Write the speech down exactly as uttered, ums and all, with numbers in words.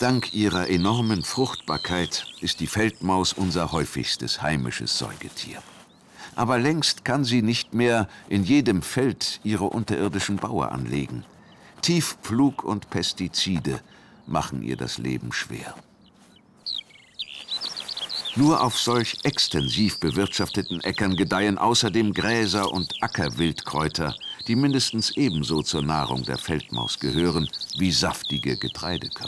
Dank ihrer enormen Fruchtbarkeit ist die Feldmaus unser häufigstes heimisches Säugetier. Aber längst kann sie nicht mehr in jedem Feld ihre unterirdischen Baue anlegen. Tiefflug und Pestizide machen ihr das Leben schwer. Nur auf solch extensiv bewirtschafteten Äckern gedeihen außerdem Gräser und Ackerwildkräuter, die mindestens ebenso zur Nahrung der Feldmaus gehören wie saftige Getreidekörner.